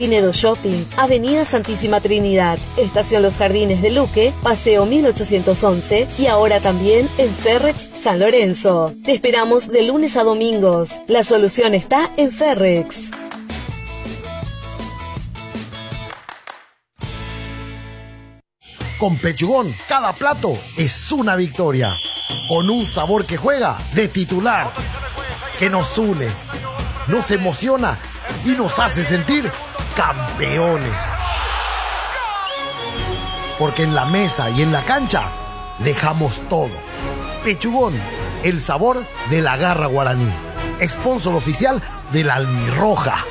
Pinedo Shopping, Avenida Santísima Trinidad, Estación Los Jardines de Luque, Paseo 1811 y ahora también en Ferrex San Lorenzo. Te esperamos de lunes a domingos. La solución está en Ferrex. Con Pechugón, cada plato es una victoria. Con un sabor que juega de titular, que nos une, nos emociona y nos hace sentir campeones. Porque en la mesa y en la cancha dejamos todo. Pechugón, el sabor de la garra guaraní. Sponsor oficial de la Albirroja.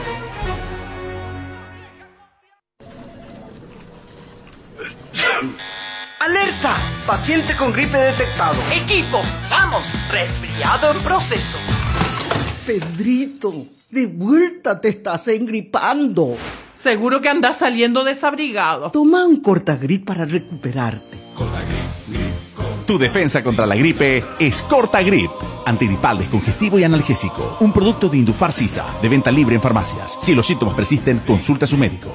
¡Alerta! Paciente con gripe detectado. Equipo, vamos, resfriado en proceso. Pedrito, de vuelta te estás engripando. Seguro que andas saliendo desabrigado. Toma un Cortagrip para recuperarte. Tu defensa contra la gripe es Cortagrip. Antigripal, descongestivo y analgésico. Un producto de Indufar Sisa, de venta libre en farmacias. Si los síntomas persisten, consulta a su médico.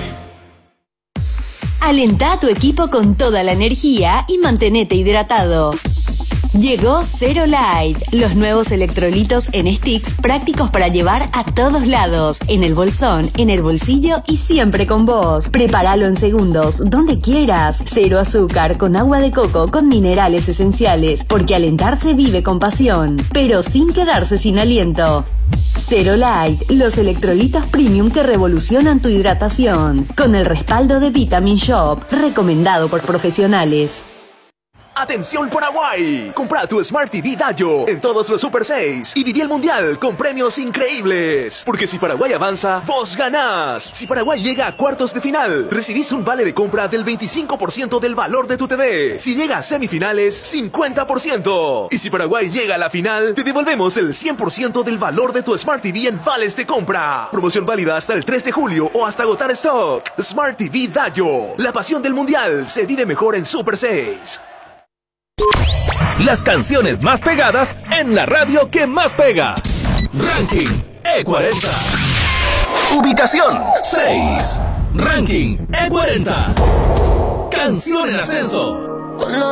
Alentá a tu equipo con toda la energía y mantenete hidratado. Llegó Zero Light, los nuevos electrolitos en sticks prácticos para llevar a todos lados, en el bolsón, en el bolsillo y siempre con vos. Prepáralo en segundos, donde quieras. Cero azúcar, con agua de coco, con minerales esenciales, porque alentar se vive con pasión, pero sin quedarse sin aliento. Zero Light, los electrolitos premium que revolucionan tu hidratación, con el respaldo de Vitamin Shop, recomendado por profesionales. ¡Atención Paraguay! Compra tu Smart TV Dayo en todos los Super 6 y viví el Mundial con premios increíbles. Porque si Paraguay avanza, vos ganás. Si Paraguay llega a cuartos de final, recibís un vale de compra del 25% del valor de tu TV. Si llega a semifinales, 50%. Y si Paraguay llega a la final, te devolvemos el 100% del valor de tu Smart TV en vales de compra. Promoción válida hasta el 3 de julio o hasta agotar stock. Smart TV Dayo. La pasión del Mundial se vive mejor en Super 6. Las canciones más pegadas en la radio que más pega. Ranking E40. Ubicación 6. Ranking E40. Canción en ascenso.